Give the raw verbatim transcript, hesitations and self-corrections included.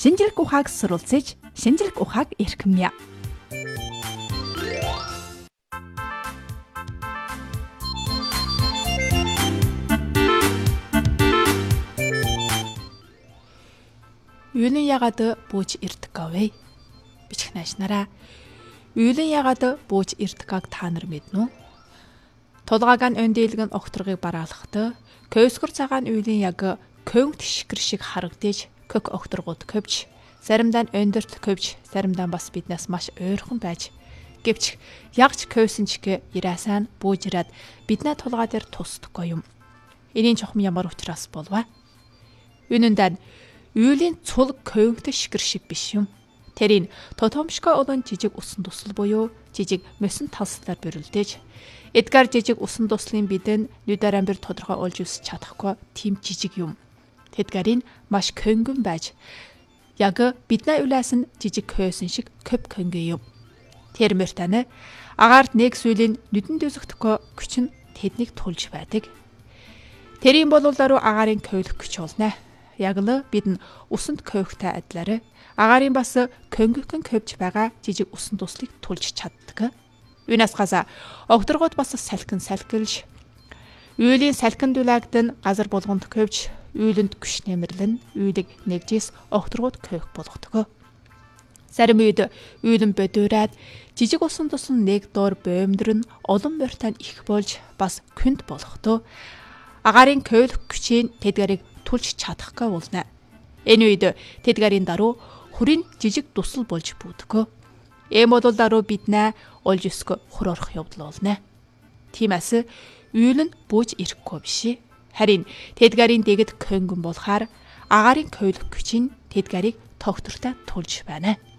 Шинжлэх ухааг суралцж, шинжлэх ухааг эрхэмнэ. Юунын ягаад бууж ирдэг вэ? Бичих наашнараа. Юунын ягаад бууж ирдэгг та нар мэднэ үү? Тулгааг нь өндийлгэн огторгыг бараалхад, көөсгөр цагаан юунын яг көнг тишгэр шиг харагдаж, кök огторгууд көвч, заримдаа нь өндөрт көвч, заримдаа бас биднээс маш ойрхон байж, гэвч ягч көөсөнчгэ ирээсaan бууж ирээд биднээ тулгаа дээр тусдаггүй юм. Энийн чухам ямар учраас болов? Юундаа Юулийн цул көнгөт шигэр шиг биш юм. Тэрийн тотомшко олон жижиг усан тусал буюу жижиг мөсөн талслаар бөрөлдөж, эдгээр жижиг усан туслын бидэн нүдэрэмбэр тодорхой олж үсч чадахгүй тийм жижиг юм. Тэдгэрийн маш көнгөн байж, яг биднээ улаас нь жижиг хөөсөн шиг көп көнгө юм. Тэр мөртэнэ агаард нэг сүлийн нүдэн дөсөхдөгөө күчин тэднийг тулж байдаг. Тэрийн болуулааруу агаарын көөлөх күч болно. Яг л бид нь усанд көөхтэй адилаар агаарын бас көнгөн көвж байгаа жижиг усан туслыг тулж чаддаг. Юунаас газа огторгууд бас салхин салхилж, үйлийн салхин дулаагд нь газар болгонд көвж, үйлэнд күш нэмэрлэн, үйлийг нэгжээс огторгууд көөх болгодог. Зарим үед үйлэн бодураад жижиг усан тусал нэг доор боомдор нь олон морьтойн их болж бас күнд болгодог. Агаарын көөлөх күчийн тэдгэрийг тулж чадахгүй болно. Энэ үед тэдгэрийн даруй хүрийн жижиг тусал болж бүүдэг. Эм бодол даруй биднээ олж өсгө хур орох явдал болно. Тиймээс үйл нь бууж ирэхгүй биш. Харин тэдгэрийн дэгэд көнгөн болохаар агаарын көөлөх күчийн тэдгэрийг тогтвортой тулж байна.